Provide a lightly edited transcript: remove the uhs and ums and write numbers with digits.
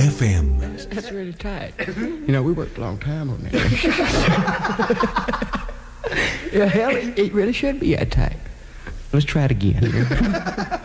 FM. That's really tight. You know, we worked a long time on that. Yeah, hell, it really should be that tight. Let's try it again.